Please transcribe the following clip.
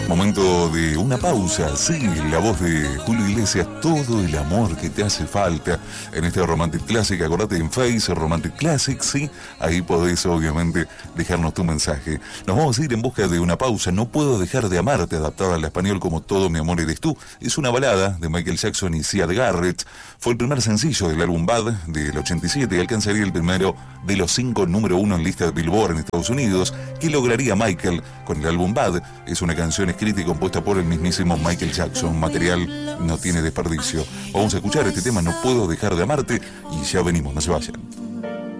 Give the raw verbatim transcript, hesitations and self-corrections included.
Momento de una pausa, sí, la voz de Julio Iglesias, todo el amor que te hace falta en este Romantic Classic. Acordate en Face, Romantic Classic, sí, ahí podés obviamente dejarnos tu mensaje. Nos vamos a ir en busca de una pausa. No puedo dejar de amarte, adaptada al español como Todo mi amor eres tú. Es una balada de Michael Jackson y Siad Garrett. Fue el primer sencillo del álbum Bad del ochenta y siete y alcanzaría el primero de los cinco número uno en lista de Billboard en Estados Unidos. ¿Qué lograría Michael con el álbum Bad? Es una canción escrita y compuesta por el mismísimo Michael Jackson. Material no tiene desperdicio. Vamos a escuchar este tema, No puedo dejar de amarte, y ya venimos, no se vayan.